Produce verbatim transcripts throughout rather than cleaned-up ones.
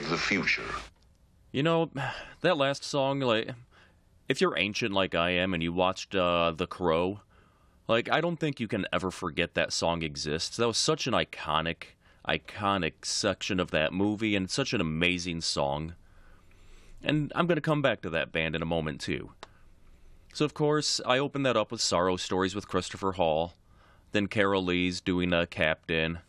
the future. You know, that last song, like, if you're ancient like I am and you watched uh, The Crow, like, I don't think you can ever forget that song exists. That was such an iconic, iconic section of that movie and such an amazing song. And I'm going to come back to that band in a moment, too. So, of course, I opened that up with Sorrow Stories with Christopher Hall, then Carol Lee's doing a Captain,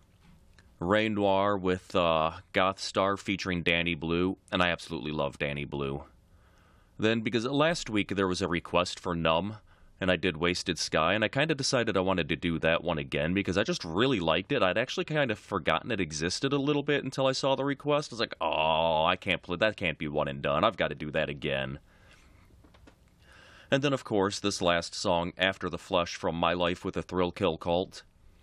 Ray Noir with uh, Goth Star featuring Danny Blue, and I absolutely love Danny Blue. Then, because last week there was a request for Numb, and I did Wasted Sky, and I kind of decided I wanted to do that one again because I just really liked it. I'd actually kind of forgotten it existed a little bit until I saw the request. I was like, oh, I can't play, that can't be one and done. I've got to do that again. And then, of course, this last song, After the Flesh, from My Life with a Thrill Kill Cult.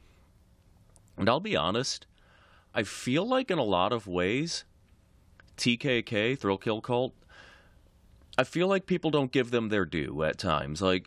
And I'll be honest, I feel like in a lot of ways, T K K, Thrill Kill Cult, I feel like people don't give them their due at times. Like,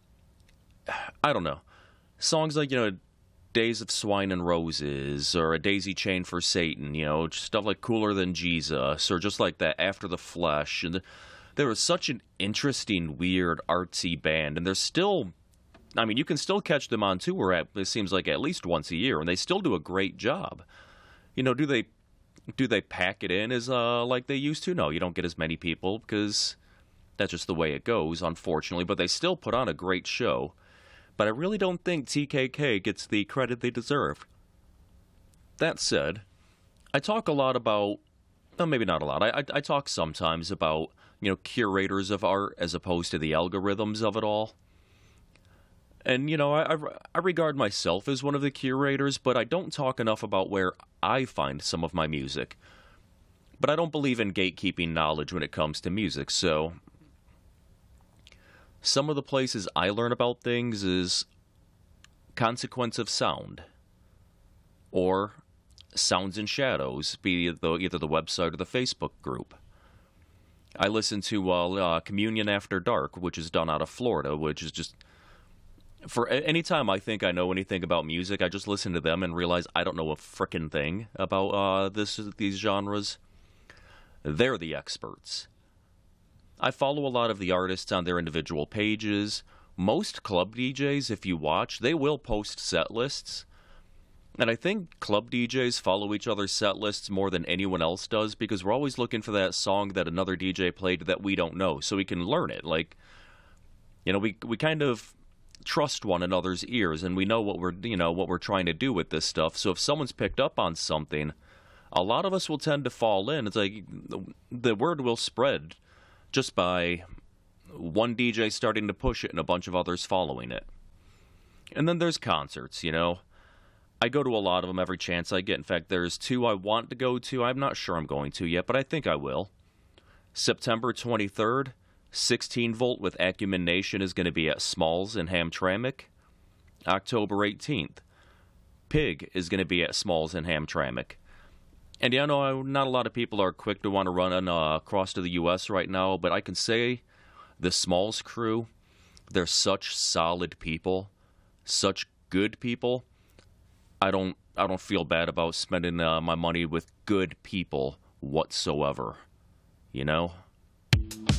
I don't know. Songs like, you know, Days of Swine and Roses, or A Daisy Chain for Satan, you know, stuff like Cooler Than Jesus, or just like that, After the Flesh. And there was such an interesting, weird, artsy band, and there's still, I mean, you can still catch them on tour, at, it seems like at least once a year, and they still do a great job. You know, do they do they pack it in as uh, like they used to? No, you don't get as many people, because that's just the way it goes, unfortunately, but they still put on a great show. But I really don't think T K K gets the credit they deserve. That said, I talk a lot about, well, maybe not a lot, I, I, I talk sometimes about, you know, curators of art as opposed to the algorithms of it all. And, you know, I, I, I regard myself as one of the curators, but I don't talk enough about where I find some of my music. But I don't believe in gatekeeping knowledge when it comes to music, so some of the places I learn about things is Consequence of Sound, or Sounds and Shadows, be it the, either the website or the Facebook group. I listen to uh, uh, Communion After Dark, which is done out of Florida, which is just, for any time I think I know anything about music, I just listen to them and realize I don't know a frickin' thing about uh, this these genres. They're the experts. I follow a lot of the artists on their individual pages. Most club D Js, if you watch, they will post set lists. And I think club D Js follow each other's set lists more than anyone else does, because we're always looking for that song that another D J played that we don't know, so we can learn it. Like, you know, we we kind of trust one another's ears, and we know what we're, you know, what we're trying to do with this stuff. So if someone's picked up on something, a lot of us will tend to fall in. It's like the word will spread just by one D J starting to push it and a bunch of others following it. And then there's concerts, you know. I go to a lot of them every chance I get. In fact, there's two I want to go to. I'm not sure I'm going to yet, but I think I will. September twenty-third, sixteen volt with Acumen Nation is going to be at Smalls in Hamtramck. October eighteenth, Pig is going to be at Smalls in Hamtramck. And yeah, I know not a lot of people are quick to want to run on, uh, across to the U S right now, but I can say the Smalls crew, they're such solid people, such good people. I don't I don't feel bad about spending uh, my money with good people whatsoever, you know?